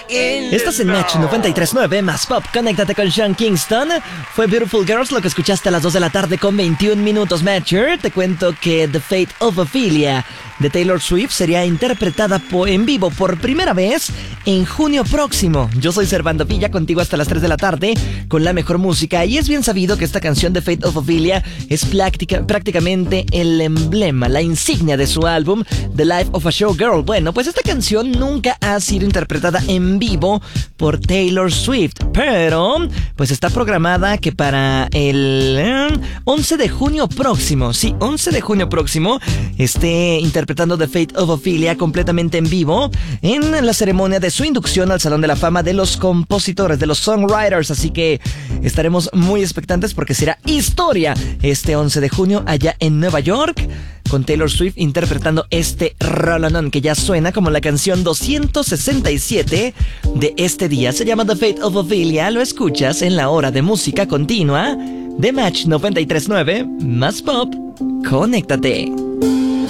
Estás en Match 93.9 más Pop. Conéctate con Sean Kingston. Fue Beautiful Girls lo que escuchaste a las 2 de la tarde con 21 minutos, Matcher. Te cuento que The Fate of Ophelia de Taylor Swift sería interpretada en vivo por primera vez en junio próximo. Yo soy Servando Villa, contigo hasta las 3 de la tarde con la mejor música. Y es bien sabido que esta canción The Fate of Ophelia es prácticamente el emblema, la insignia de su álbum The Life of a Showgirl. Bueno, pues esta canción nunca ha sido interpretada en vivo por Taylor Swift, pero pues está programada que para el 11 de junio próximo, sí, 11 de junio próximo, esté interpretando The Fate of Ophelia completamente en vivo en la ceremonia de su inducción al Salón de la Fama de los Compositores, de los Songwriters. Así que estaremos muy expectantes porque será historia este 11 de junio allá en Nueva York, con Taylor Swift interpretando este rolonón que ya suena como la canción 267 de este día. Se llama The Fate of Ophelia. Lo escuchas en la hora de música continua de Match 93.9 más Pop. Conéctate.